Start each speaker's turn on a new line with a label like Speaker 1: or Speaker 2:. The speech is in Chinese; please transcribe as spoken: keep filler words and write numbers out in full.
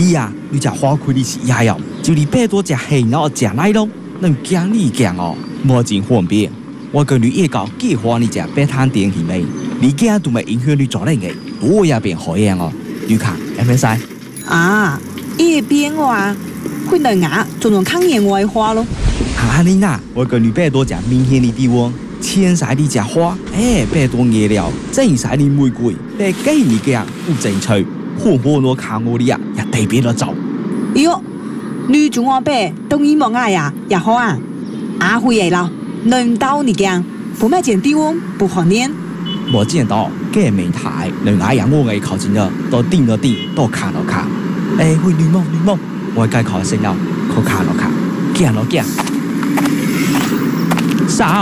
Speaker 1: 你呀，你只花开你是呀哟，就你百多只黑鸟食奶咯，能惊你惊哦，无真方便。我跟你夜搞计划你只白摊电去没？你惊都没影响你做人嘅，我也变好样哦。你看，会唔使？
Speaker 2: 啊，一边话，会能牙就能看见外花咯。
Speaker 1: 哈你呐，我跟你百多只明显的地方。千晒你只花，哎，百多夜了，正晒你玫瑰，百几你嘅不正趣，火火我看我哋啊，也特別的走。
Speaker 2: 哟，女主我白，等你望下呀，也好啊。阿辉嚟啦，能到你讲，不买件地方不好念。
Speaker 1: 我見到嘅美台，能嗌人我嘅靠近咗，到定咗定，到看到看。哎，會女夢女夢，我該考先了，可看到看，見到見。啥？